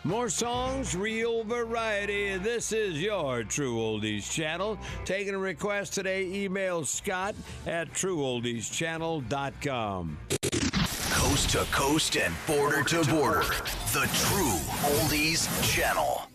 More songs, real variety. This is your True Oldies channel. Taking a request today, email Scott at trueoldieschannel.com. Coast to coast and border to border. The True Oldies Channel.